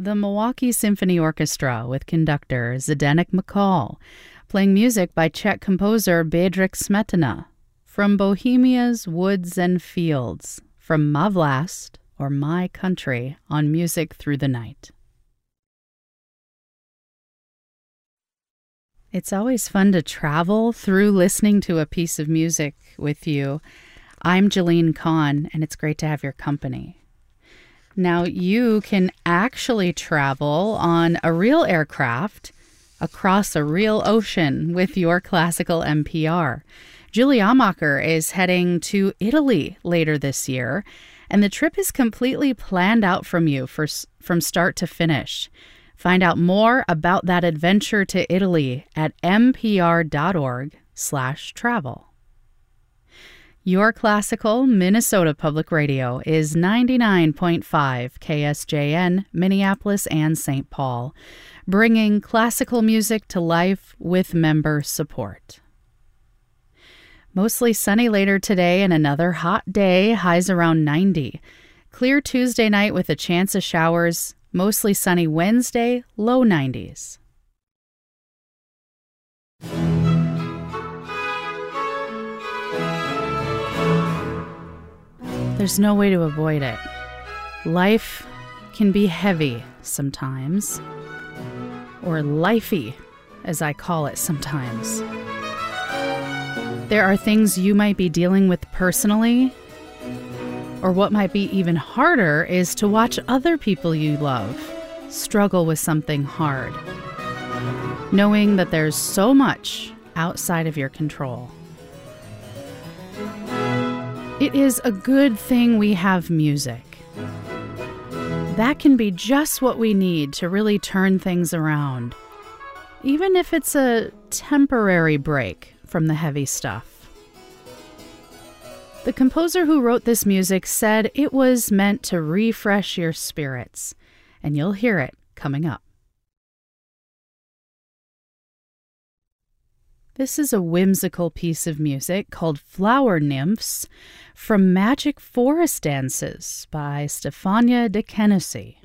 the Milwaukee Symphony Orchestra with conductor Zdenek McCall, playing music by Czech composer Bedřich Smetana, from Bohemia's Woods and Fields, from Ma Vlast, or My Country, on Music Through the Night. It's always fun to travel through listening to a piece of music with you. I'm Jalene Kahn, and it's great to have your company. Now, you can actually travel on a real aircraft across a real ocean with your classical NPR. Julie Amacher is heading to Italy later this year, and the trip is completely planned out from start to finish. Find out more about that adventure to Italy at npr.org/travel. Your classical Minnesota Public Radio is 99.5 KSJN, Minneapolis and St. Paul, bringing classical music to life with member support. Mostly sunny later today and another hot day, highs around 90. Clear Tuesday night with a chance of showers, mostly sunny Wednesday, low 90s. There's no way to avoid it. Life can be heavy sometimes, or lifey, as I call it sometimes. There are things you might be dealing with personally, or what might be even harder is to watch other people you love struggle with something hard, knowing that there's so much outside of your control. It is a good thing we have music. That can be just what we need to really turn things around, even if it's a temporary break from the heavy stuff. The composer who wrote this music said it was meant to refresh your spirits, and you'll hear it coming up. This is a whimsical piece of music called Flower Nymphs from Magic Forest Dances by Stefania de Kenesy.